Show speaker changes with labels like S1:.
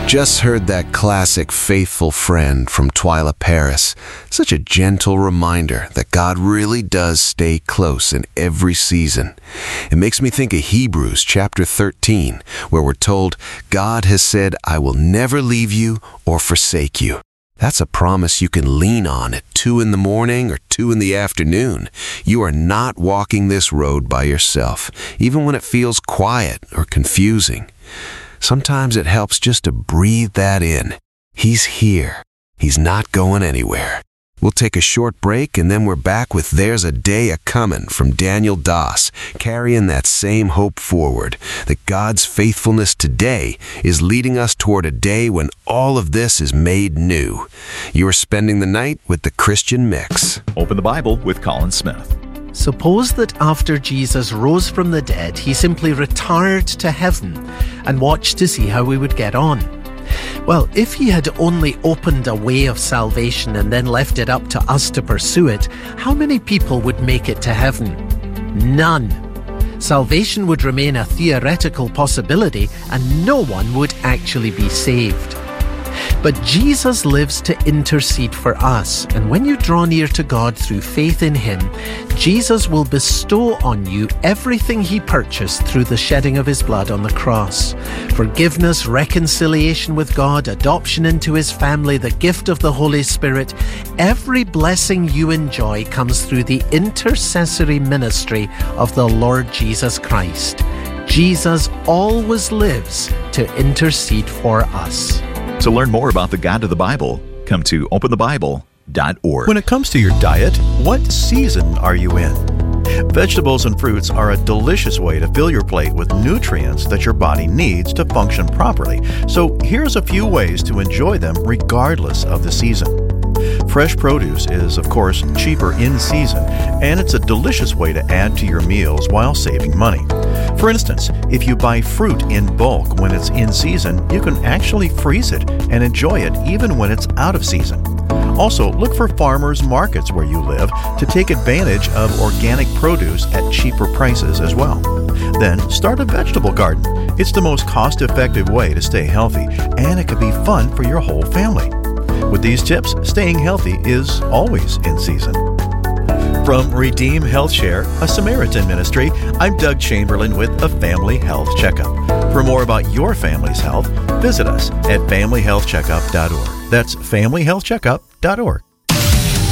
S1: Just heard that classic Faithful Friend from Twyla Paris. Such a gentle reminder that God really does stay close in every season. It makes me think of Hebrews chapter 13, where we're told, God has said, I will never leave you or forsake you. That's a promise you can lean on at 2 in the morning or 2 in the afternoon. You are not walking this road by yourself, even when it feels quiet or confusing. Sometimes it helps just to breathe that in. He's here. He's not going anywhere. We'll take a short break and then we're back with There's a Day A-Comin' from Daniel Doss, carrying that same hope forward, that God's faithfulness today is leading us toward a day when all of this is made new. You are spending the night with the Christian Mix.
S2: Open the Bible with Colin Smith.
S3: Suppose that after Jesus rose from the dead, he simply retired to heaven and watched to see how we would get on. Well, if he had only opened a way of salvation and then left it up to us to pursue it, how many people would make it to heaven? None. Salvation would remain a theoretical possibility and no one would actually be saved. But Jesus lives to intercede for us, and when you draw near to God through faith in Him, Jesus will bestow on you everything He purchased through the shedding of His blood on the cross. Forgiveness, reconciliation with God, adoption into His family, the gift of the Holy Spirit. Every blessing you enjoy comes through the intercessory ministry of the Lord Jesus Christ. Jesus always lives to intercede for us.
S2: To learn more about the God of the Bible, come to openthebible.org.
S4: When it comes to your diet, what season are you in? Vegetables and fruits are a delicious way to fill your plate with nutrients that your body needs to function properly. So here's a few ways to enjoy them regardless of the season. Fresh produce is, of course, cheaper in season, and it's a delicious way to add to your meals while saving money. For instance, if you buy fruit in bulk when it's in season, you can actually freeze it and enjoy it even when it's out of season. Also, look for farmers markets where you live to take advantage of organic produce at cheaper prices as well. Then, start a vegetable garden. It's the most cost-effective way to stay healthy, and it can be fun for your whole family. With these tips, staying healthy is always in season. From Redeem Health Share, a Samaritan ministry, I'm Doug Chamberlain with a Family Health Checkup. For more about your family's health, visit us at familyhealthcheckup.org. That's familyhealthcheckup.org.